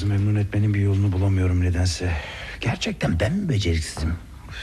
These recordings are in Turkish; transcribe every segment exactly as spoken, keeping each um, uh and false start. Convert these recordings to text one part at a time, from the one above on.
kızı memnun etmenin bir yolunu bulamıyorum nedense. Gerçekten ben mi beceriksizim?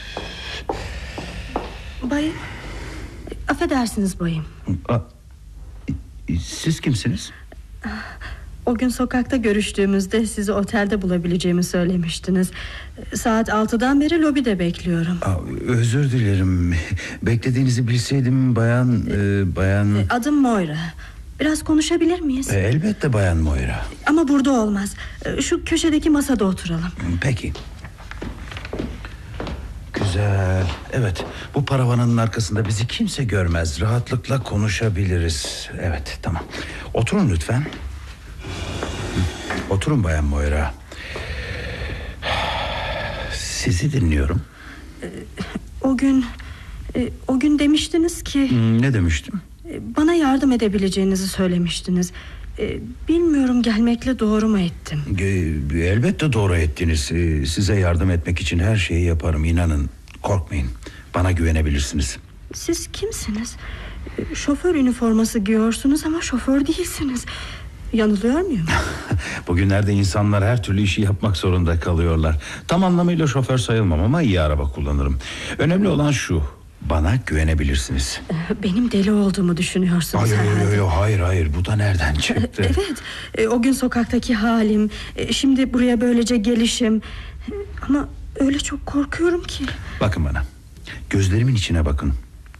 Bayım, affedersiniz bayım. A, siz kimsiniz? O gün sokakta görüştüğümüzde sizi otelde bulabileceğimi söylemiştiniz. Saat altıdan beri lobide bekliyorum. Aa, özür dilerim. Beklediğinizi bilseydim bayan... E, bayan... Adım Moira. Biraz konuşabilir miyiz? E, elbette bayan Moira. Ama burada olmaz. Şu köşedeki masada oturalım. Peki. Güzel. Evet, bu paravanın arkasında bizi kimse görmez. Rahatlıkla konuşabiliriz. Evet, tamam. Oturun lütfen. Oturun bayan Moira. Sizi dinliyorum. O gün O gün demiştiniz ki... Ne demiştim? Bana yardım edebileceğinizi söylemiştiniz. Bilmiyorum, gelmekle doğru mu ettim? Elbette doğru ettiniz. Size yardım etmek için her şeyi yaparım, inanın. Korkmayın, bana güvenebilirsiniz. Siz kimsiniz? Şoför üniforması giyiyorsunuz ama şoför değilsiniz. Yanılıyor muyum? Bugünlerde insanlar her türlü işi yapmak zorunda kalıyorlar. Tam anlamıyla şoför sayılmam ama iyi araba kullanırım. Önemli olan şu: bana güvenebilirsiniz. Benim deli olduğumu düşünüyorsunuz hayır, herhalde. Hayır, hayır, hayır. Bu da nereden çıktı? Evet, o gün sokaktaki halim, şimdi buraya böylece gelişim. Ama öyle çok korkuyorum ki. Bakın bana, gözlerimin içine bakın.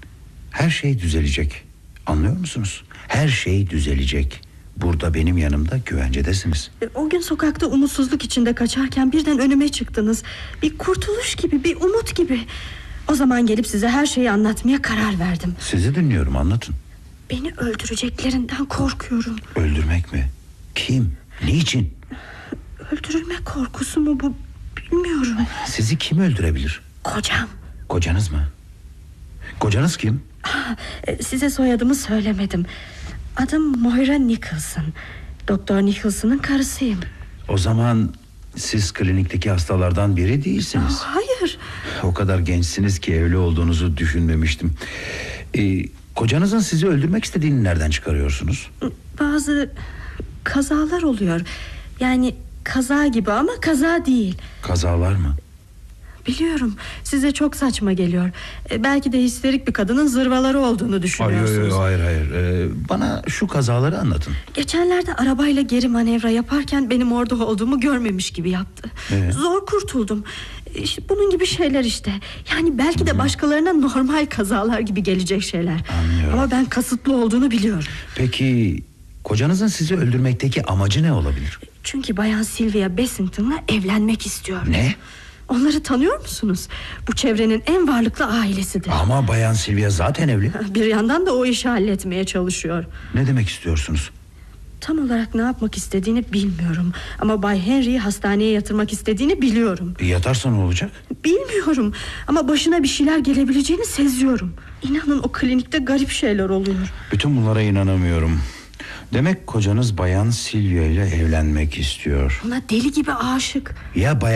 Her şey düzelecek. Anlıyor musunuz? Her şey düzelecek. Burada benim yanımda güvencedesiniz. O gün sokakta umutsuzluk içinde kaçarken birden önüme çıktınız. Bir kurtuluş gibi, bir umut gibi. O zaman gelip size her şeyi anlatmaya karar verdim. Sizi dinliyorum, anlatın. Beni öldüreceklerinden korkuyorum. Öldürmek mi? Kim? Niçin? Öldürülme korkusu mu bu, bilmiyorum. Sizi kim öldürebilir? Kocam. Kocanız mı? Kocanız kim? Size soyadımı söylemedim. Adım Moira Nicholson. Doktor Nicholson'ın karısıyım. O zaman siz klinikteki hastalardan biri değilsiniz. Oh, hayır. O kadar gençsiniz ki evli olduğunuzu düşünmemiştim. Ee, kocanızın sizi öldürmek istediğini nereden çıkarıyorsunuz? Bazı kazalar oluyor. Yani kaza gibi ama kaza değil. Kazalar mı? Biliyorum, size çok saçma geliyor. e, Belki de histerik bir kadının zırvaları olduğunu düşünüyorsunuz. Hayır hayır, hayır. Ee, Bana şu kazaları anlatın. Geçenlerde arabayla geri manevra yaparken benim orada olduğumu görmemiş gibi yaptı. ee? Zor kurtuldum. İşte bunun gibi şeyler işte. Yani belki de başkalarına normal kazalar gibi gelecek şeyler. Anlıyorum. Ama ben kasıtlı olduğunu biliyorum. Peki kocanızın sizi öldürmekteki amacı ne olabilir? Çünkü bayan Sylvia Bessington'la evlenmek istiyor. Ne? Onları tanıyor musunuz? Bu çevrenin en varlıklı ailesidir. Ama bayan Sylvia zaten evli. Bir yandan da o işi halletmeye çalışıyor. Ne demek istiyorsunuz? Tam olarak ne yapmak istediğini bilmiyorum. Ama Bay Henry'yi hastaneye yatırmak istediğini biliyorum. E, yatarsa ne olacak? Bilmiyorum ama başına bir şeyler gelebileceğini seziyorum. İnanın o klinikte garip şeyler oluyor. Bütün bunlara inanamıyorum. Demek kocanız bayan Sylvia ile evlenmek istiyor. Ona deli gibi aşık. Ya bayan